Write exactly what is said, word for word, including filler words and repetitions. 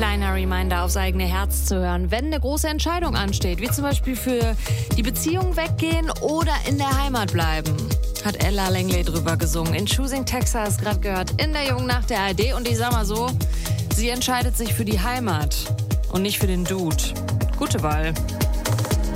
kleiner Reminder, aufs eigene Herz zu hören, wenn eine große Entscheidung ansteht, wie zum Beispiel für die Beziehung weggehen oder in der Heimat bleiben. Hat Ella Langley drüber gesungen. In Choosing Texas, gerade gehört, in der Jungen Nacht der A R D. Und ich sag mal so, sie entscheidet sich für die Heimat und nicht für den Dude. Gute Wahl.